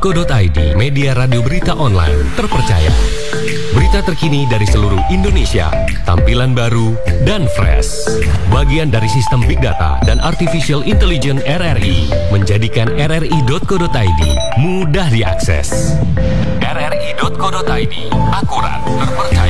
RRI.co.id, media radio berita online terpercaya. Berita terkini dari seluruh Indonesia, tampilan baru dan fresh. Bagian dari sistem Big Data dan Artificial Intelligence RRI, menjadikan RRI.co.id mudah diakses. RRI.co.id, akurat, terpercaya.